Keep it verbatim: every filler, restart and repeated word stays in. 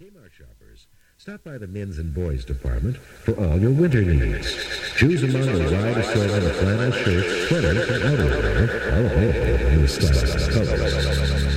Kmart shoppers, stop by the men's and boys department for all your winter needs. Choose among a wide assortment of flannel shirts, sweaters, and outerwear. Oh, hey, new styles and colors.